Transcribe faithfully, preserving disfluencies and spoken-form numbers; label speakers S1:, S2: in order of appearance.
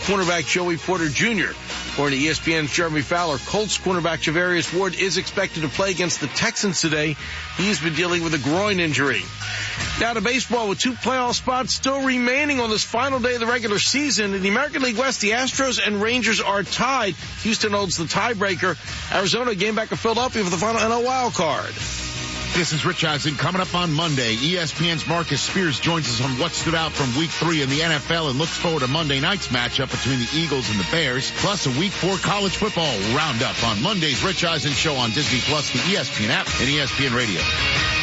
S1: cornerback Joey Porter Junior According to E S P N's Jeremy Fowler, Colts cornerback Javarius Ward is expected to play against the Texans today. He's been dealing with a groin injury. Now to baseball, with two playoff spots still remaining on this final day of the regular season. In the American League West, the Astros and Rangers are tied. Houston holds the tiebreaker. Arizona game back in Philadelphia for the final N L wild card.
S2: This is Rich Eisen. Coming up on Monday, E S P N's Marcus Spears joins us on what stood out from week three in the N F L and looks forward to Monday night's matchup between the Eagles and the Bears, plus a week four college football roundup on Monday's Rich Eisen Show on Disney Plus, the E S P N app, and E S P N Radio.